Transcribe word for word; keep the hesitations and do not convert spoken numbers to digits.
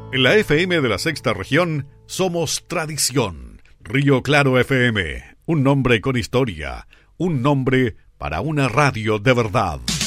En la F M de la Sexta Región somos tradición. Río Claro F M, un nombre con historia, un nombre para una radio de verdad.